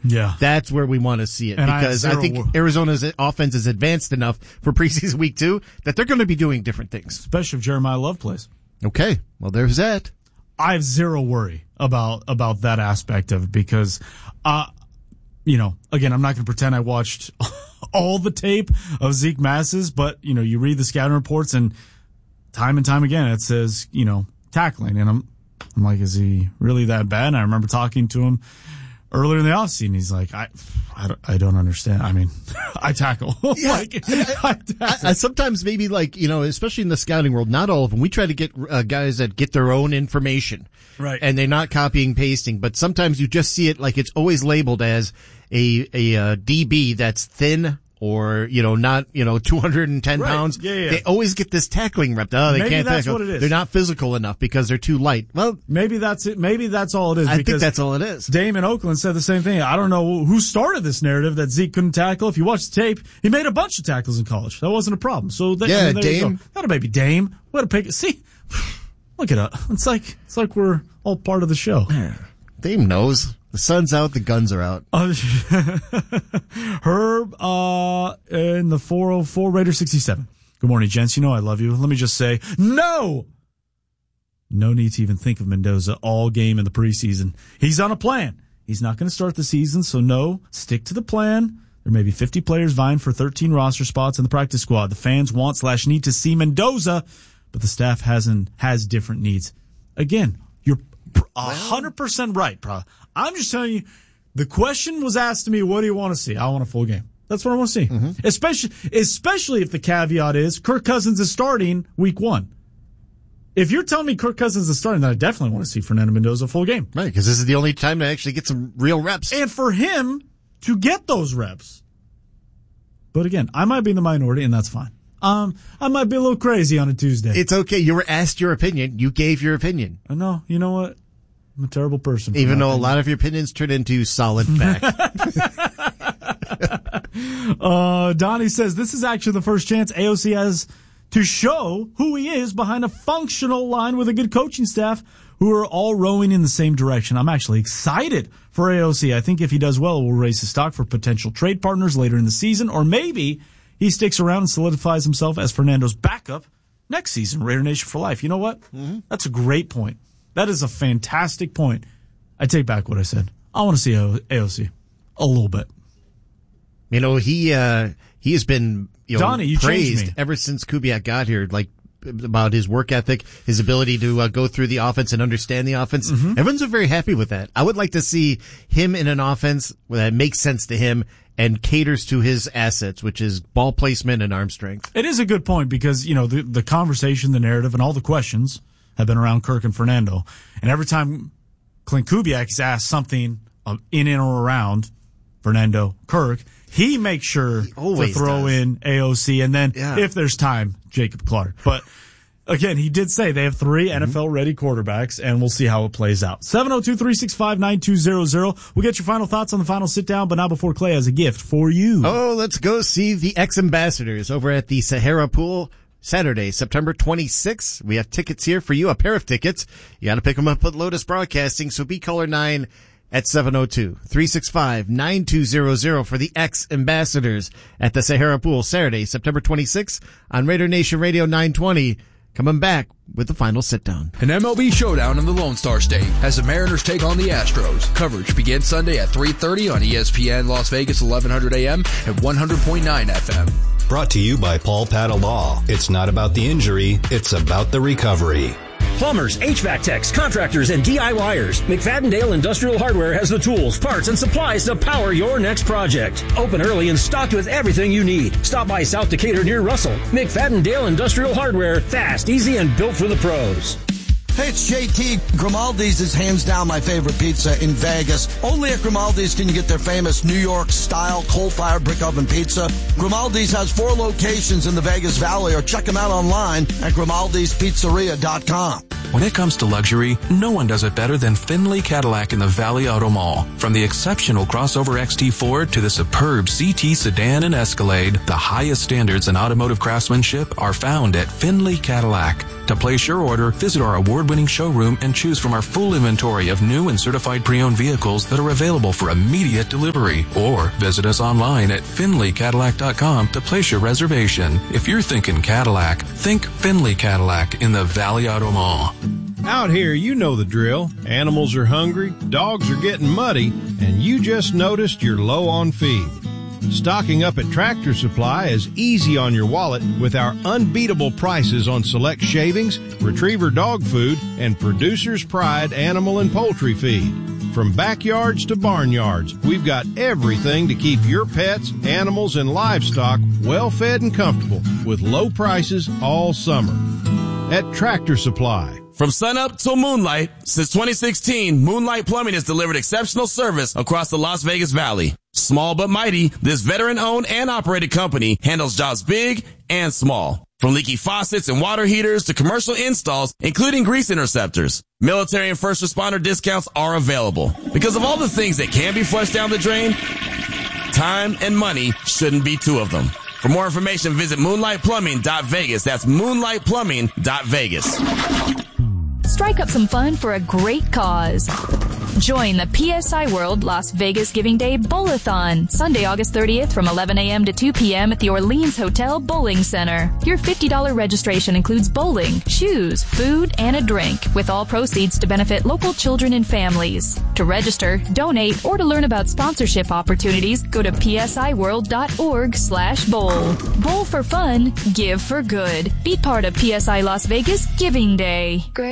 Yeah. That's where we want to see it, because I think Arizona's offense is advanced enough for preseason week 2 that they're going to be doing different things. Especially if Jeremiah Love plays. Okay. Well, there's that. I have zero worry about that aspect of it because, again, I'm not going to pretend I watched all the tape of Zeke Masses, but, you read the scouting reports and time again it says, tackling. And I'm like, is he really that bad? And I remember talking to him earlier in the offseason. He's like, I don't understand. I mean, I tackle. Yeah. I tackle. Sometimes maybe especially in the scouting world, not all of them. We try to get guys that get their own information. Right. And they're not copying, pasting. But sometimes you just see it like it's always labeled as a DB that's thin or, not, 210 right. pounds. Yeah. They always get this tackling rep. Oh, they maybe can't that's tackle. what it is. They're not physical enough because they're too light. Well, maybe that's it. Maybe that's all it is. I think that's all it is. Dame in Oakland said the same thing. I don't know who started this narrative that Zeke couldn't tackle. If you watch the tape, he made a bunch of tackles in college. That wasn't a problem. So there Dame. You go. Not a baby Dame. What a pick. See, look it up. It's like we're all part of the show. Dame knows. The sun's out, the guns are out. Herb, in the 404 Raider 67. Good morning, gents. I love you. Let me just say, no need to even think of Mendoza all game in the preseason. He's on a plan. He's not going to start the season, so stick to the plan. There may be 50 players vying for 13 roster spots in the practice squad. The fans want/need to see Mendoza, but the staff has different needs. Again, you're 100% right, bro. I'm just telling you, the question was asked to me, what do you want to see? I want a full game. That's what I want to see. Mm-hmm. Especially if the caveat is Kirk Cousins is starting week 1. If you're telling me Kirk Cousins is starting, then I definitely want to see Fernando Mendoza full game. Right, because this is the only time to actually get some real reps. And for him to get those reps. But again, I might be in the minority, and that's fine. I might be a little crazy on a Tuesday. It's okay. You were asked your opinion. You gave your opinion. I know. You know what? I'm a terrible person. Even though a lot of your opinions turn into solid fact. Donnie says, this is actually the first chance AOC has to show who he is behind a functional line with a good coaching staff who are all rowing in the same direction. I'm actually excited for AOC. I think if he does well, it will raise his stock for potential trade partners later in the season, or maybe he sticks around and solidifies himself as Fernando's backup next season. Raider Nation for life. You know what? Mm-hmm. That's a great point. That is a fantastic point. I take back what I said. I want to see AOC a little bit. He has been Donnie, praised ever since Kubiak got here, about his work ethic, his ability to go through the offense and understand the offense. Mm-hmm. Everyone's very happy with that. I would like to see him in an offense that makes sense to him and caters to his assets, which is ball placement and arm strength. It is a good point because, the conversation, the narrative, and all the questions have been around Kirk and Fernando. And every time Clint Kubiak is asked something in and or around Fernando, Kirk, he makes sure to throw in AOC. And then if there's time, Jacob Clark. But again, he did say they have 3 NFL-ready quarterbacks, and we'll see how it plays out. 702-365-9200. We'll get your final thoughts on the final sit-down, but now before Clay has a gift for you. Oh, let's go see the ex-ambassadors over at the Sahara Pool Saturday, September 26th. We have tickets here for you, a pair of tickets. You got to pick them up at Lotus Broadcasting, so be caller 9 at 702-365-9200 for the ex-ambassadors at the Sahara Pool Saturday, September 26th on Raider Nation Radio 920. Coming back with the final sit-down. An MLB showdown in the Lone Star State as the Mariners take on the Astros. Coverage begins Sunday at 3:30 on ESPN Las Vegas 1100 AM and 100.9 FM. Brought to you by Paul Patta Law. It's not about the injury, it's about the recovery. Plumbers, HVAC techs, contractors, and DIYers. McFadden-Dale Industrial Hardware has the tools, parts, and supplies to power your next project. Open early and stocked with everything you need. Stop by South Decatur near Russell. McFadden-Dale Industrial Hardware. Fast, easy, and built for the pros. Hey, it's JT. Grimaldi's is hands down my favorite pizza in Vegas. Only at Grimaldi's can you get their famous New York-style coal-fired brick oven pizza. Grimaldi's has 4 locations in the Vegas Valley, or check them out online at Grimaldi'sPizzeria.com. When it comes to luxury, no one does it better than Findlay Cadillac in the Valley Auto Mall. From the exceptional crossover XT4 to the superb CT sedan and Escalade, the highest standards in automotive craftsmanship are found at Findlay Cadillac. To place your order, visit our award award-winning showroom and choose from our full inventory of new and certified pre-owned vehicles that are available for immediate delivery. Or visit us online at FinleyCadillac.com to place your reservation. If you're thinking Cadillac, think Finley Cadillac in the Valley Auto Mall. Out here, you know the drill. Animals are hungry, dogs are getting muddy, and you just noticed you're low on feed. Stocking up at Tractor Supply is easy on your wallet with our unbeatable prices on select shavings, retriever dog food, and Producer's Pride animal and poultry feed. From backyards to barnyards, we've got everything to keep your pets, animals, and livestock well fed and comfortable with low prices all summer. At Tractor Supply. From sunup till moonlight, since 2016, Moonlight Plumbing has delivered exceptional service across the Las Vegas Valley. Small but mighty, this veteran-owned and operated company handles jobs big and small. From leaky faucets and water heaters to commercial installs, including grease interceptors. Military and first responder discounts are available. Because of all the things that can be flushed down the drain, time and money shouldn't be two of them. For more information, visit moonlightplumbing.vegas. That's moonlightplumbing.vegas. Strike up some fun for a great cause. Join the PSI World Las Vegas Giving Day Bowl-a-thon, Sunday, August 30th from 11 a.m. to 2 p.m. at the Orleans Hotel Bowling Center. Your $50 registration includes bowling, shoes, food, and a drink, with all proceeds to benefit local children and families. To register, donate, or to learn about sponsorship opportunities, go to psiworld.org/bowl. Bowl for fun, give for good. Be part of PSI Las Vegas Giving Day. Great.